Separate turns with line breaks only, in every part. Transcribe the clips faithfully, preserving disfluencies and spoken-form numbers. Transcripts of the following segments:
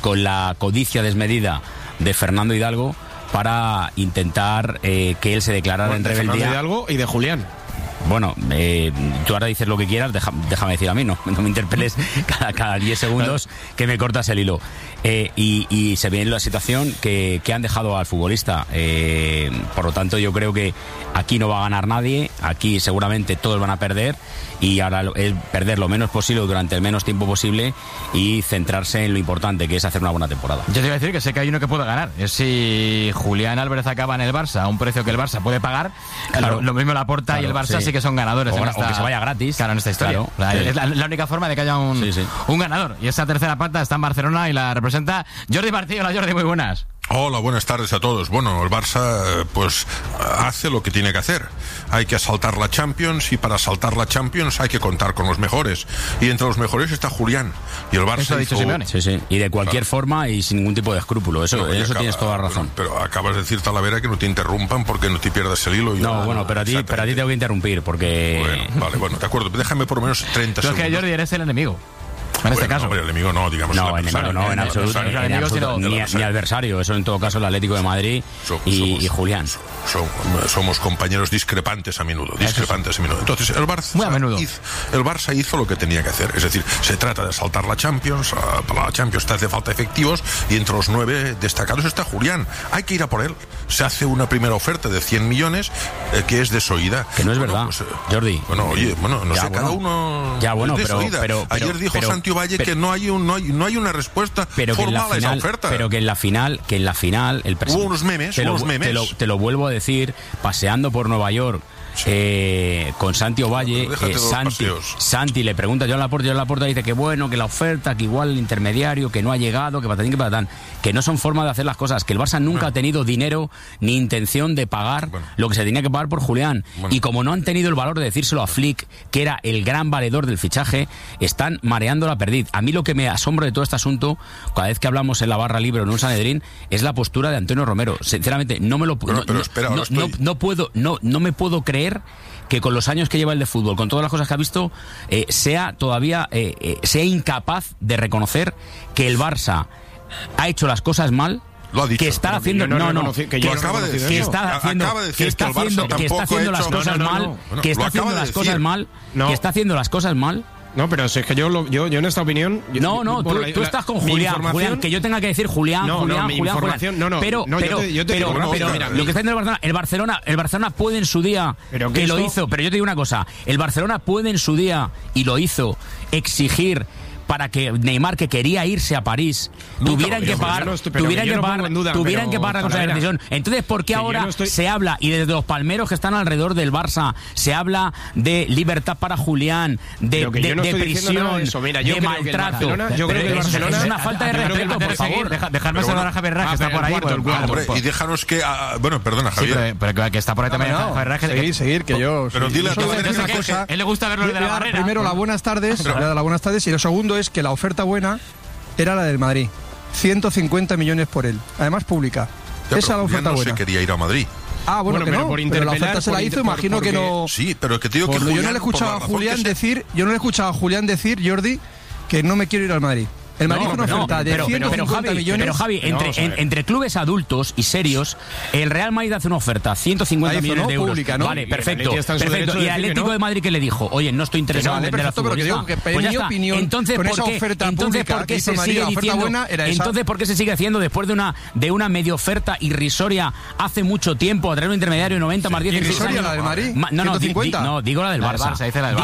con la codicia desmedida de Fernando Hidalgo para intentar eh, que él se declarara bueno, en rebeldía.
De Fernando Hidalgo y de Julián.
Bueno, eh, tú ahora dices lo que quieras, deja, déjame decir a mí, no, no me interpeles cada, cada diez segundos que me cortas el hilo. Eh, y, y se ve en la situación que, que han dejado al futbolista. Eh, por lo tanto, yo creo que aquí no va a ganar nadie, aquí seguramente todos van a perder, y ahora es perder lo menos posible durante el menos tiempo posible y centrarse en lo importante, que es hacer una buena temporada.
Yo te iba a decir que sé que hay uno que puede ganar. Es si Julián Álvarez acaba en el Barça a un precio que el Barça puede pagar, claro, lo, lo mismo Laporta claro, y el Barça sí. sí que son ganadores.
O,
en
esta, o que se vaya gratis.
Claro, en esta historia.
Claro,
o sea,
sí.
Es la, la única forma de que haya un,
sí, sí.
un ganador. Y esa tercera pata está en Barcelona y la representa Jordi Martí. Hola Jordi, muy buenas.
Hola, buenas tardes a todos. Bueno, el Barça pues hace lo que tiene que hacer. Hay que asaltar la Champions, y para asaltar la Champions hay que contar con los mejores. Y entre los mejores está Julián. Y el Barça
Eso ha dicho
hizo...
Simeone.
Sí, sí. Y de cualquier
claro.
forma y sin ningún tipo de escrúpulo. Eso,
no,
eso
acaba,
tienes toda la razón.
Pero, pero acabas de decir, Talavera, que no te interrumpan porque no te pierdas el hilo. Y
no,
yo,
bueno, pero a ti, pero a ti te voy a interrumpir porque...
Bueno, vale, bueno, de acuerdo. Déjame por lo menos treinta
Tú
segundos.
Es que Jordi eres el enemigo. En
bueno,
este caso.
Hombre, el enemigo no, digamos.
No, enemigo no, en absoluto. En
enemigo,
absoluto
sino,
ni, ni adversario. Eso en todo caso el Atlético de Madrid
so,
y,
somos,
y Julián.
So, so, somos compañeros discrepantes a menudo. Discrepantes a menudo. Entonces, el Barça,
Muy a menudo.
Hizo, el Barça hizo lo que tenía que hacer. Es decir, se trata de saltar la Champions. Uh, para la Champions te hace falta efectivos. Y entre los nueve destacados está Julián. Hay que ir a por él. Se hace una primera oferta de cien millones eh, que es desoída.
Que no es
bueno,
verdad,
pues, eh,
Jordi.
Bueno, oye, bueno, no
ya,
sé,
bueno.
cada uno.
Ya, bueno,
es
pero, pero, pero.
Ayer dijo
pero,
Santi Valle
pero,
que no hay, un, no, hay, no hay una respuesta
pero
formal
que en la final,
a esa oferta.
Pero que en la final, que en la final, el presidente.
Hubo unos memes,
te
unos
lo,
memes.
Te lo, te lo vuelvo a decir, paseando por Nueva York. Sí. Eh, con Santi Ovalle, eh, Santi, Santi le pregunta a Joan Laporta, Joan Laporta dice que bueno, que la oferta, que igual el intermediario, que no ha llegado, que patatín, que patatán, que no son formas de hacer las cosas, que el Barça nunca bueno. ha tenido dinero ni intención de pagar bueno. lo que se tenía que pagar por Julián, bueno. y como no han tenido el valor de decírselo a Flick, que era el gran valedor del fichaje, están mareando la perdiz. A mí lo que me asombra de todo este asunto, cada vez que hablamos en la barra libre o en un Sanedrín, es la postura de Antonio Romero. Sinceramente, no me lo
bueno,
no,
pero
no,
espera,
no, no, no puedo, no, no me puedo creer que con los años que lleva el de fútbol, con todas las cosas que ha visto, eh, sea todavía eh, eh, sea incapaz de reconocer que el Barça ha hecho las cosas mal.
Lo ha dicho,
que está haciendo no no, no
que,
que,
que acaba de decir,
que está haciendo
acaba de decir
que está
que
haciendo que está haciendo las cosas mal, que está haciendo las cosas mal, que está haciendo las cosas mal.
No, pero si es que yo, lo, yo, yo en esta opinión... Yo,
no, no, tú, la, tú estás con Julián, Julián, que yo tenga que decir Julián,
no,
Julián,
no, mi
Julián,
Julián. No, no,
pero,
no,
pero,
yo te, yo te
pero,
digo,
pero,
no, mira,
lo que está haciendo el Barcelona, el Barcelona, el Barcelona puede en su día,
pero
que, que
esto...
lo hizo, pero yo te digo una cosa, el Barcelona puede en su día, y lo hizo, exigir para que Neymar, que quería irse a París, Nunca tuvieran que pagar, no estoy, tuvieran que no pagar, duda, tuvieran que pagar la cosa de la decisión. Entonces, ¿por qué ahora no estoy... se habla, y desde los palmeros que están alrededor del Barça, se habla de libertad para Julián, de, de,
no
de prisión,
de, Mira, yo
de maltrato?
Barcelona, yo creo que el Barcelona
es una falta de respeto, por favor.
Deja, dejarme saludar a Javier Raj, que está por ahí.
Hombre, y déjanos que... Bueno, perdona, Javier.
Pero que está por ahí también Javier Raj.
Seguir, seguir, que yo...
Pero dile a toda
una cosa. Él le gusta verlo de la barrera.
Primero, las buenas tardes. Las buenas tardes. Y lo segundo es que la oferta buena era la del Madrid, ciento cincuenta millones por él, además pública.
Ya,
esa es la oferta
no
buena.
Se quería ir a Madrid.
Ah, bueno,
bueno
que
pero
no,
por
pero la oferta se la hizo,
por,
imagino
porque,
que no...
Sí, pero que te digo que
Julián, yo no le he escuchado a Julián decir, yo no le he escuchado a Julián decir, Jordi, que no me quiero ir al Madrid. El Madrid no, hizo una oferta no, de
pero,
ciento cincuenta
pero, Javi,
millones.
Pero Javi, entre, en, entre clubes adultos y serios, el Real Madrid hace una oferta, ciento cincuenta millones
no,
de euros.
Pública, ¿no?
Vale, perfecto.
Y,
perfecto. Y el Atlético
no.
de Madrid, ¿qué le dijo? Oye, no estoy interesado
no,
en vender a futbolista.
Que,
pues
en
ya
mi
está.
opinión,
entonces,
con
¿por
esa
qué,
oferta
entonces, ¿por qué se sigue diciendo? Entonces, ¿por qué se sigue haciendo después de una de una medio oferta irrisoria hace mucho tiempo a traer un intermediario noventa más diez?
¿Irrisoria la del Madrid?
No, no, no, digo la del Barça.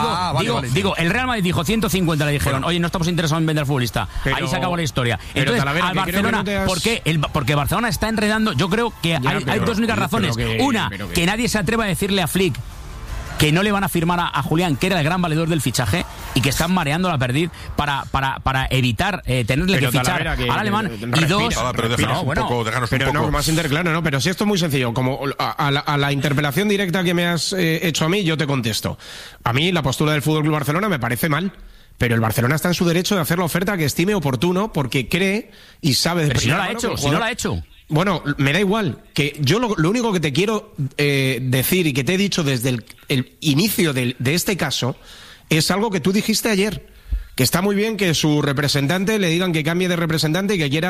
Digo, el Real Madrid dijo ciento cincuenta, le dijeron, oye, no estamos interesados en vender al futbolista. Ahí se acabó la historia. Entonces, Talavera, al Barcelona, has... ¿por qué? El, porque Barcelona está enredando. Yo creo que ya, hay, pero, hay dos únicas razones. Que, Una, que... que nadie se atreva a decirle a Flick que no le van a firmar a, a Julián, que era el gran valedor del fichaje, y que están mareando la perdiz para, para, para evitar eh, tenerle pero que fichar que, al alemán. Que, que, y dos...
Ah, pero déjanos no, bueno, un poco, déjanos
pero
un poco.
No, más inter, claro, no, pero si esto es muy sencillo, como a, a, la, a la interpelación directa que me has eh, hecho a mí, yo te contesto. A mí la postura del F C Barcelona me parece mal. Pero el Barcelona está en su derecho de hacer la oferta que estime oportuno porque cree y sabe...
Pero si no la ha hecho, si no la ha hecho.
Bueno, me da igual. Que yo lo, lo único que te quiero eh, decir y que te he dicho desde el, el inicio de, de este caso es algo que tú dijiste ayer. Que está muy bien que su representante le digan que cambie de representante y que quiera